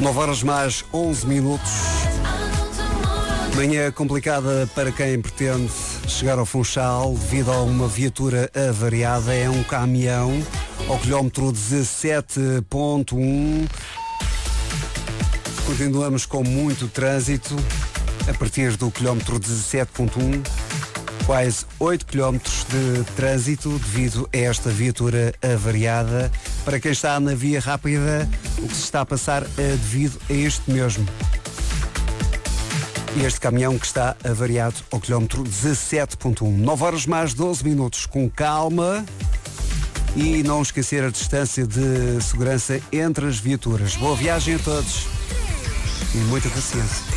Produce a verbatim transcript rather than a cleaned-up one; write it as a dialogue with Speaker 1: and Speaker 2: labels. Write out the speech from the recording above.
Speaker 1: nove horas mais onze minutos. Manhã complicada para quem pretende chegar ao Funchal devido a uma viatura avariada. É um caminhão ao quilómetro dezassete ponto um. Continuamos com muito trânsito a partir do quilómetro dezassete ponto um. Quase oito quilómetros de trânsito devido a esta viatura avariada. Para quem está na via rápida, o que se está a passar é devido a este mesmo. Este caminhão que está avariado ao quilómetro dezassete ponto um. nove horas mais doze minutos, com calma e não esquecer a distância de segurança entre as viaturas. Boa viagem a todos e muita paciência.